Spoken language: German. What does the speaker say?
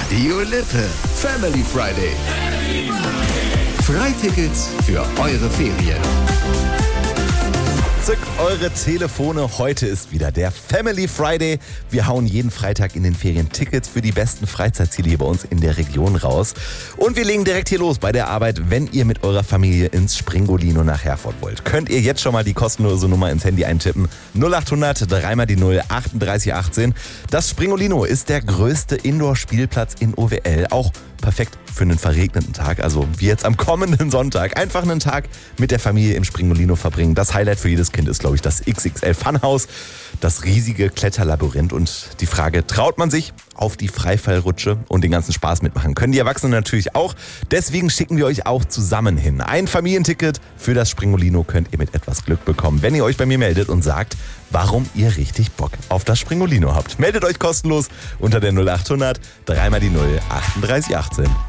Radio Lippe. Family Friday. Freitickets für eure Ferien. Zückt eure Telefone, heute ist wieder der Family Friday. Wir hauen jeden Freitag in den Ferien Tickets für die besten Freizeitziele hier bei uns in der Region raus. Und wir legen direkt hier los bei der Arbeit, wenn ihr mit eurer Familie ins Springolino nach Herford wollt. Könnt ihr jetzt schon mal die kostenlose Nummer ins Handy eintippen. 0800 3 mal die 0 38 18. Das Springolino ist der größte Indoor-Spielplatz in OWL. Auch perfekt für einen verregneten Tag, also wie jetzt am kommenden Sonntag. Einfach einen Tag mit der Familie im Springolino verbringen. Das Highlight für jedes Kind ist, glaube ich, das XXL Funhouse, das riesige Kletterlabyrinth und die Frage, traut man sich auf die Freifallrutsche und den ganzen Spaß mitmachen? Können die Erwachsenen natürlich auch. Deswegen schicken wir euch auch zusammen hin. Ein Familienticket für das Springolino könnt ihr mit etwas Glück bekommen, wenn ihr euch bei mir meldet und sagt, warum ihr richtig Bock auf das Springolino habt. Meldet euch kostenlos unter der 0800 3 mal die 0 38 18.